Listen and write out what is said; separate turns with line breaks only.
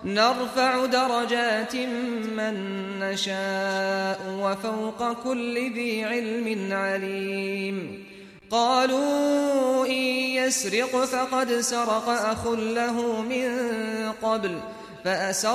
نرفع درجات من نشاء وفوق كل ذي علم عليم قالوا إن يسرق فقد سرق أخ له من قبل فأسر